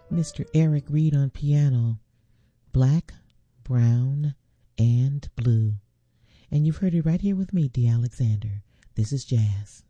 Mr. Eric Reed on piano, Black, Brown, and Blue. And you've heard it right here with me, Dee Alexander. This is jazz.